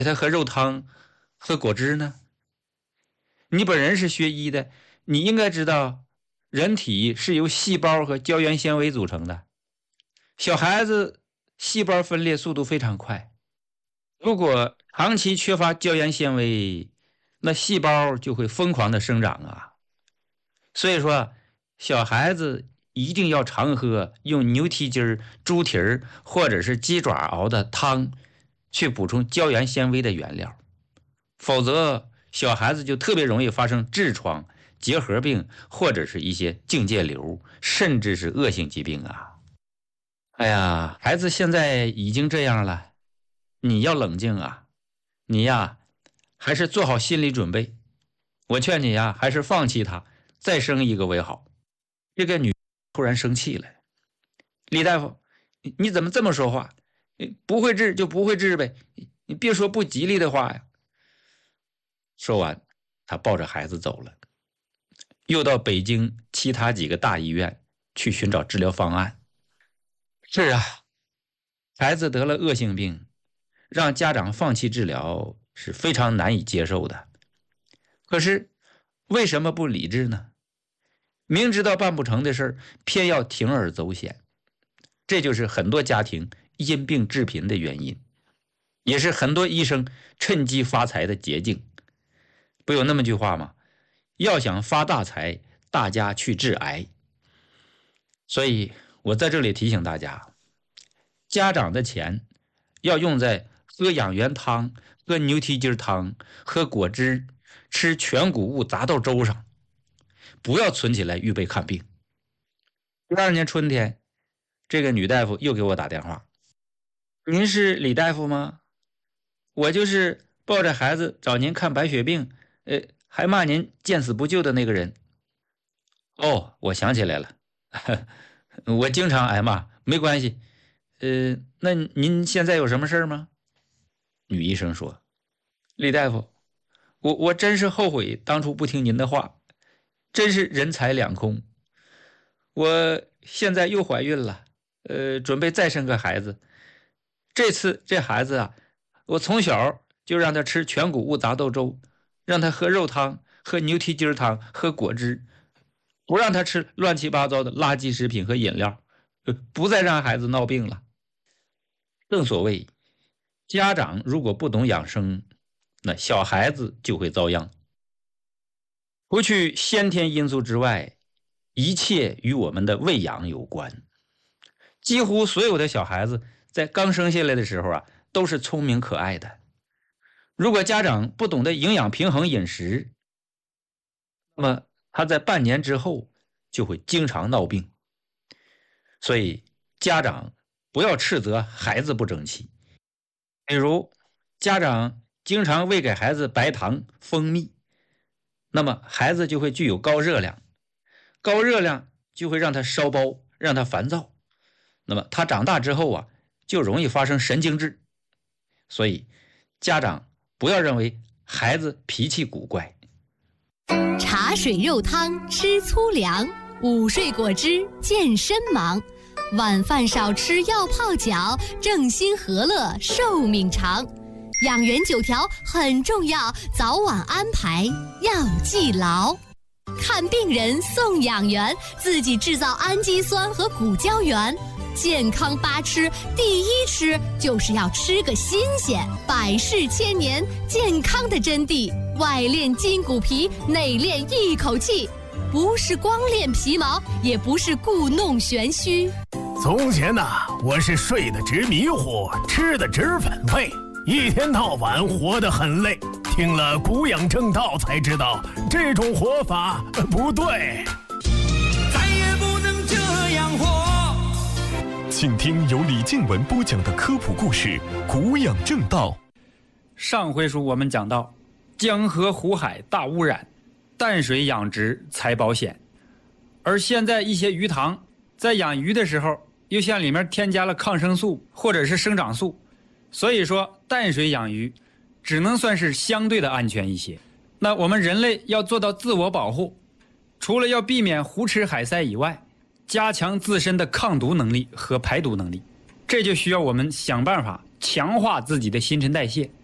给它喝肉汤、喝果汁呢？你本人是学医的，你应该知道，人体是由细胞和胶原纤维组成的。小孩子细胞分裂速度非常快，如果长期缺乏胶原纤维，那细胞就会疯狂的生长啊。所以说，小孩子一定要常喝用牛蹄筋、猪蹄儿或者是鸡爪熬的汤，去补充胶原纤维的原料，否则小孩子就特别容易发生痔疮、结核病或者是一些境界瘤，甚至是恶性疾病啊。哎呀，孩子现在已经这样了，你要冷静啊！你呀，还是做好心理准备。我劝你呀，还是放弃他，再生一个为好。这个女突然生气了，李大夫，你怎么这么说话？不会治就不会治呗，你别说不吉利的话呀。说完，他抱着孩子走了，又到北京其他几个大医院去寻找治疗方案。是啊，孩子得了恶性病，让家长放弃治疗是非常难以接受的。可是为什么不理智呢？明知道办不成的事儿，偏要铤而走险，这就是很多家庭因病致贫的原因，也是很多医生趁机发财的捷径。不有那么句话吗？要想发大财，大家去治癌。所以我在这里提醒大家，家长的钱要用在喝养元汤、喝牛蹄筋汤、喝果汁、吃全谷物杂豆粥上，不要存起来预备看病。第二年春天，这个女大夫又给我打电话：“您是李大夫吗？我就是抱着孩子找您看白血病，还骂您见死不救的那个人。”哦，我想起来了，我经常挨骂，没关系。那您现在有什么事吗？女医生说：“李大夫，我真是后悔当初不听您的话，真是人财两空。我现在又怀孕了，准备再生个孩子。这次这孩子啊，我从小就让他吃全谷物杂豆粥，让他喝肉汤、喝牛蹄筋汤、喝果汁，不让他吃乱七八糟的垃圾食品和饮料，不再让孩子闹病了。正所谓，家长如果不懂养生，那小孩子就会遭殃。除去先天因素之外，一切与我们的喂养有关。几乎所有的小孩子在刚生下来的时候啊，都是聪明可爱的。如果家长不懂得营养平衡饮食，那么他在半年之后就会经常闹病。所以家长不要斥责孩子不争气。比如家长经常喂给孩子白糖、蜂蜜，那么孩子就会具有高热量，高热量就会让他烧包，让他烦躁。那么他长大之后啊，就容易发生神经质。所以家长不要认为孩子脾气古怪。 茶水肉汤吃粗粮，午睡果汁健身忙，晚饭少吃药泡脚，正心和乐寿命长。养元9条很重要，早晚安排要记牢。看病人送养元，自己制造氨基酸和骨胶原。健康8吃，第1吃就是要吃个新鲜，百世千年，健康的真谛。外练筋骨皮，内练一口气，不是光练皮毛，也不是故弄玄虚。 从前呐，我是睡得直迷糊，吃得直反胃，一天到晚活得很累。听了古养正道才知道，这种活法不对， 再也不能这样活。 请听由李静文播讲的科普故事《古养正道》。 上回书我们讲到，江河湖海大污染，淡水养殖才保险。而现在一些鱼塘在养鱼的时候，又向里面添加了抗生素或者是生长素，所以说淡水养鱼只能算是相对的安全一些。那我们人类要做到自我保护，除了要避免胡吃海塞以外，加强自身的抗毒能力和排毒能力，这就需要我们想办法强化自己的新陈代谢。